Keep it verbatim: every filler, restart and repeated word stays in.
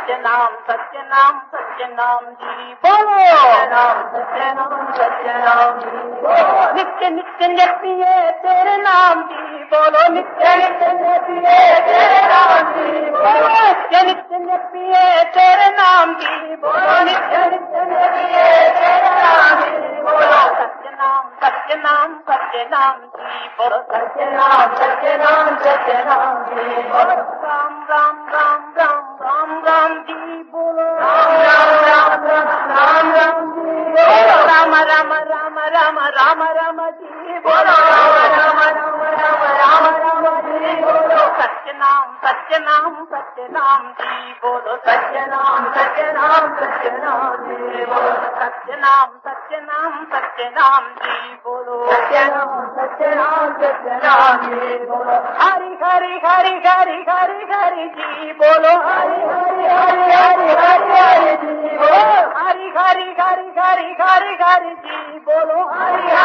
सत्य नाम सत्य नाम सत्य नाम जी बोलो नाम सत्य नाम सत्य नाम जी बोलो नित्य नित्य जपिए तेरे नाम जी बोलो नित्य नित्य जपिए तेरे नाम जी बोलो नित्य नित्य जपिए तेरे नाम जी बोलो नित्य नित्य जपिए तेरे नाम जी बोलो सत्य नाम सत्य नाम सत्य नाम जी बोलो सत्य नाम सत्य नाम सत्य नाम जी बोलो राम राम राम राम राम राम जी बोलो राम राम राम राम राम जी बोलो राम राम राम राम राम राम जी बोलो राम राम राम राम राम जी बोलो सत्य नाम सत्य नाम सत्य नाम जी बोलो सत्य नाम सत्य नाम सत्य नाम जी बोलो सत्य नाम सत्य नाम सत्य नाम जी बोलो सत्य नाम सत्य नाम सत्य नाम जी बोलो हरि हरि हरि हरि हरि हरि जी बोलो हरि हरि हरि हरि हरि हरि जी बोलो हरि हरि हरि हरि हरि हरि जी बोलो हरि